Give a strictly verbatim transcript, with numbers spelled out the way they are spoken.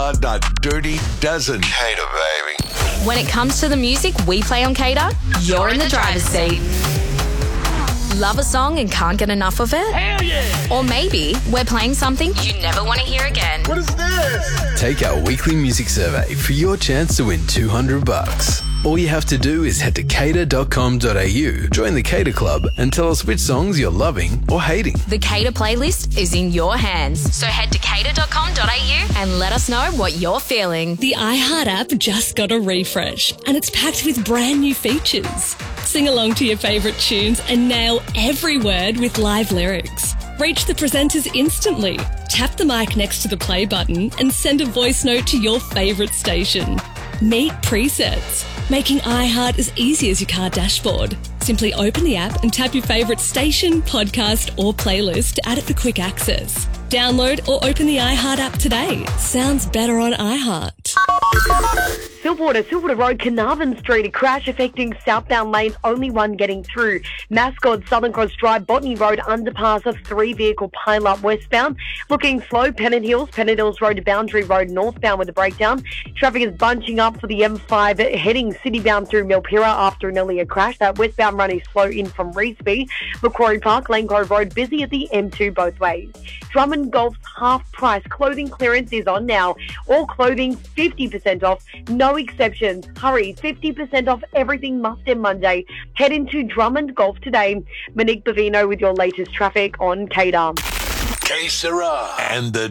but a dirty dozen. Cater, baby. When it comes to the music we play on Cater, you're in the driver's seat. Love a song and can't get enough of it? Hell yeah! Or maybe we're playing something you never want to hear again. What is this? Take our weekly music survey for your chance to win two hundred bucks. All you have to do is head to cater dot com dot a u, join the Cater Club, and tell us which songs you're loving or hating. The Cater playlist is in your hands. So head to cater dot com dot a u and let us know what you're feeling. The iHeart app just got a refresh and it's packed with brand new features. Sing along to your favourite tunes and nail every word with live lyrics. Reach the presenters instantly. Tap the mic next to the play button and send a voice note to your favourite station. Meet presets, making iHeart as easy as your car dashboard. Simply open the app and tap your favourite station, podcast or playlist to add it for quick access. Download or open the iHeart app today. Sounds better on iHeart. Silverwater, Silverwater Road, Carnarvon Street, a crash affecting southbound lanes, only one getting through. Mascot, Southern Cross Drive, Botany Road, underpass of three-vehicle pile-up westbound. Looking slow, Pennant Hills, Pennant Hills Road to Boundary Road, northbound with a breakdown. Traffic is bunching up for the M five, heading city-bound through Milpira after an earlier crash. That westbound run is slow in from Reesby. Macquarie Park, Lane Cove Road, busy at the M two both ways. Drummond Golf's half-price clothing clearance is on now. All clothing fifty percent off, no exceptions. Hurry, fifty percent off everything must end Monday. Head into Drummond Golf today. Monique Bavino with your latest traffic on Cater. Que sera? And the